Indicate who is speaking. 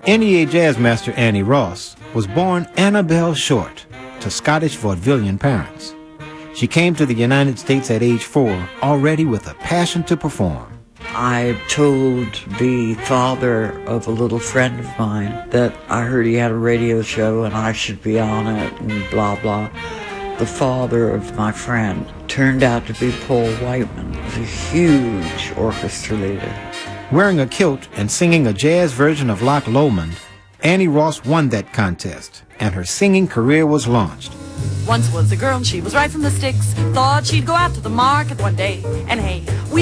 Speaker 1: NEA jazz master Annie Ross was born Annabelle Short to Scottish vaudevillian parents. She came to the United States at age 4, already with a passion to perform.
Speaker 2: I told the father of a little friend of mine that I heard he had a radio show and I should be on it and blah, blah. The father of my friend turned out to be Paul Whiteman, a huge orchestra leader.
Speaker 1: Wearing a kilt and singing a jazz version of Loch Lomond, Annie Ross won that contest, and her singing career was launched.
Speaker 3: Once was a girl and she was right from the sticks. Thought she'd go out to the market one day, and hey, we